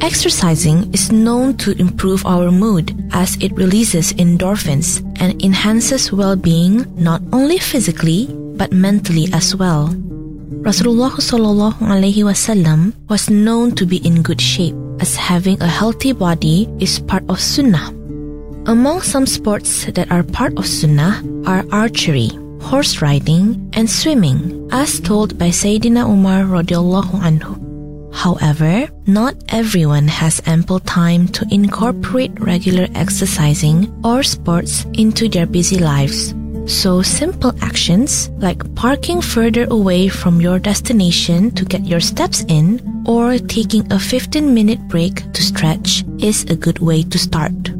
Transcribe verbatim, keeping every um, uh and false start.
Exercising is known to improve our mood as it releases endorphins and enhances well-being not only physically but mentally as well. Rasulullah sallallahu alaihi wasallam was known to be in good shape, as having a healthy body is part of sunnah. Among some sports that are part of sunnah are archery, horse riding, and swimming, as told by Sayyidina Umar radiallahu anhu. However, not everyone has ample time to incorporate regular exercising or sports into their busy lives. So simple actions like parking further away from your destination to get your steps in or taking a fifteen minute break to stretch is a good way to start.